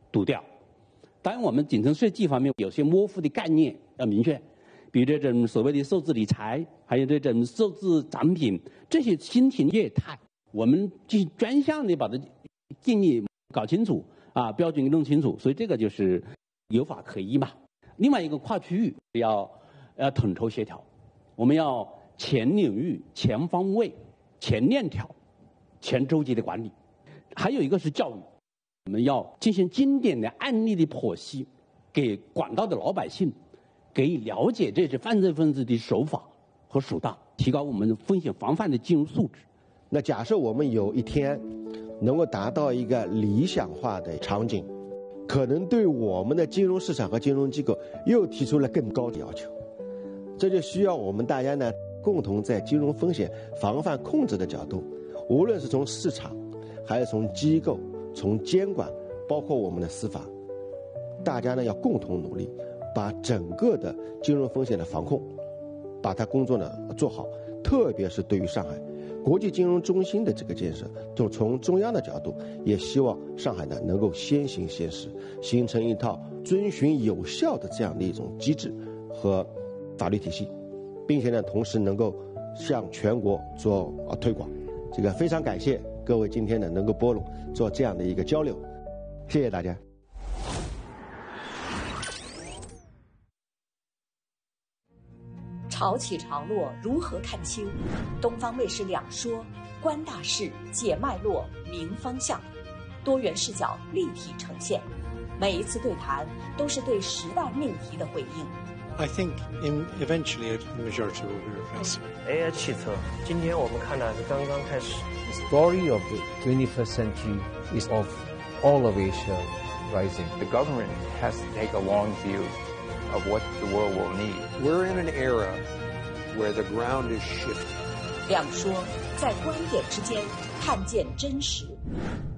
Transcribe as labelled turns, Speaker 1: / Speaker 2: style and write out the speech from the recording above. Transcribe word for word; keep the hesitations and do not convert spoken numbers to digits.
Speaker 1: 读掉。当然，我们顶层设计方面有些模糊的概念要明确，比如这种所谓的数字理财，还有这种数字产品，这些新型业态，我们进行专项的把它定义搞清楚啊，标准弄清楚，所以这个就是有法可依嘛。另外一个跨区域要要统筹协调，我们要全领域、全方位、全链条、全周期的管理。还有一个是教育，我们要进行经典的案例的剖析，给广大的老百姓给予了解这些犯罪分子的手法和手段，提高我们风险防范的金融素质。
Speaker 2: 那假设我们有一天能够达到一个理想化的场景，可能对我们的金融市场和金融机构又提出了更高的要求。这就需要我们大家呢共同在金融风险防范控制的角度，无论是从市场还是从机构、从监管，包括我们的司法，大家呢要共同努力，把整个的金融风险的防控把它工作呢做好。特别是对于上海国际金融中心的这个建设，就从中央的角度，也希望上海呢能够先行先试，形成一套遵循有效的这样的一种机制和法律体系，并且呢同时能够向全国做啊推广。这个非常感谢各位今天呢能够拨冗做这样的一个交流，谢谢大家。
Speaker 3: 潮起潮落如何看清？东方卫视两说，观大势，解脉络，明方向，多元视角立体呈现。每一次对谈都是对时代命题的回应。
Speaker 4: I think in eventually the majority will be replaced.
Speaker 5: A I 汽车，今天我们看的是刚刚开始。
Speaker 6: The story of the twenty-first century is of all of Asia rising.
Speaker 7: The government has to take a long view of what the world will need.
Speaker 8: We're in an era where the ground is shifting.
Speaker 3: 两说，在观点之间看见真实。